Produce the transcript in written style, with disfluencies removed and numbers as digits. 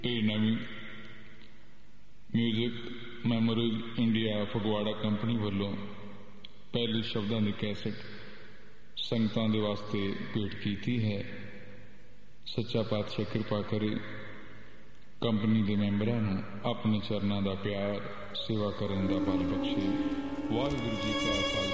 ਇਹ ਨਵੀਂ music memories India Phagwara company ਵੱਲੋਂ ਪਹਿਲੀ ਸ਼ਬਦਾਂ ਦੀ ਕੈਸਟ ਸੰਗਤਾਂ ਦੇ ਵਾਸਤੇ ਭੇਟ ਕੀਤੀ ਹੈ। ਸੱਚਾ ਪਾਤਸ਼ਾਹ ਕਿਰਪਾ ਕਰੇ ਕੰਪਨੀ ਦੇ ਮੈਂਬਰਾਂ ਨੂੰ ਆਪਣੇ ਚਰਨਾਂ ਦਾ ਪਿਆਰ ਸੇਵਾ ਕਰਨ ਦਾ ਬਲ ਬਖਸ਼ੇ। ਵਾਹਿਗੁਰੂ ਜੀ ਕਾ ਖਾਲਸਾ।